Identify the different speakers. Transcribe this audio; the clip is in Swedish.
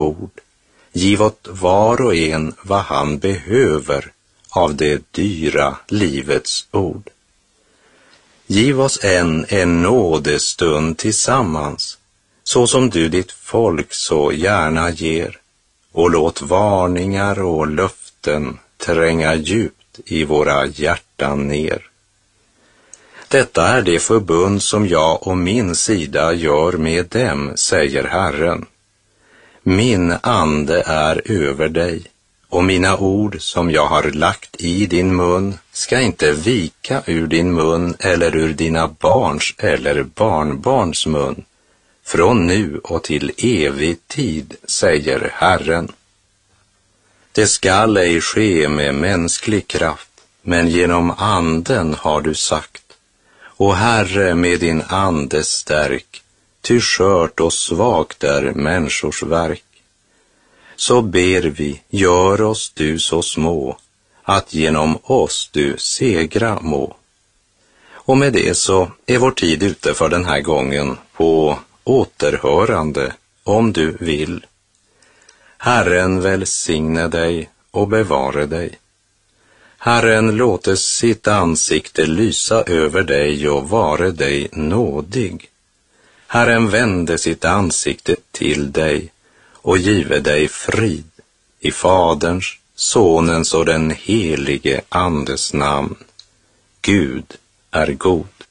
Speaker 1: ord. Giv åt var och en vad han behöver av det dyra livets ord. Giv oss en nådestund tillsammans, så som du ditt folk så gärna ger, och låt varningar och löften tränga djupt i våra hjärtan ner. Detta är det förbund som jag och min sida gör med dem, säger Herren. Min ande är över dig, och mina ord som jag har lagt i din mun ska inte vika ur din mun eller ur dina barns eller barnbarns mun, från nu och till evig tid, säger Herren. Det skall ej ske med mänsklig kraft, men genom anden har du sagt. Och Herre, med din ande stärk, ty skört och svagt är människors verk. Så ber vi, gör oss du så små, att genom oss du segra må. Och med det så är vår tid ute för den här gången, på återhörande, om du vill. Herren välsigne dig och bevare dig. Herren låter sitt ansikte lysa över dig och vare dig nådig. Herren vände sitt ansikte till dig och give dig frid, i Faderns, Sonens och den helige Andes namn. Gud är god.